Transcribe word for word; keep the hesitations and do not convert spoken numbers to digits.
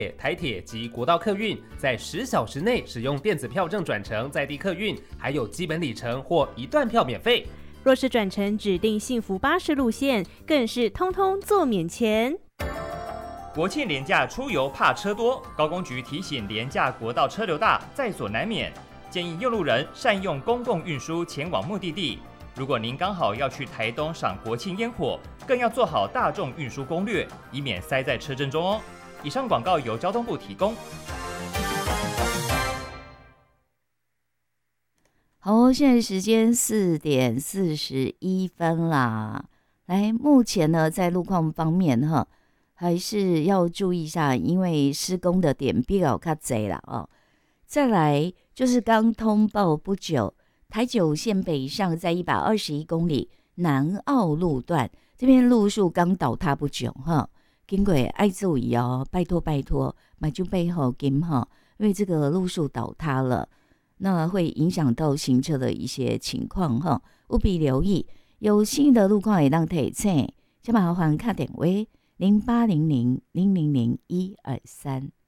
台铁及国道客运在十小时内使用电子票证转乘在地客运，还有基本里程或一段票免费。 若是转乘指定幸福巴士路线，更是通通做免钱。 国庆连假出游怕车多，高公局提醒连假国道车流大，在所难免，建议用路人善用公共运输前往目的地。如果您刚好要去台东赏国庆烟火，更要做好大众运输攻略，以免塞在车阵中哦。以上广告由交通部提供。 好，现在时间四点四十一分啦。来，目前呢，在路况方面哈，还是要注意一下，因为施工的点比较较多啦哦。再来就是刚通报不久，台九线北上在一百二十一公里南澳路段这边路树刚倒塌不久哈。经过爱注意哦，拜托拜托，买就背后跟哈，因为这个路树倒塌了，那会影响到行车的一些情况哈，务必留意。有新的路况也让提醒，就麻烦打电话零八零零零零零一二三。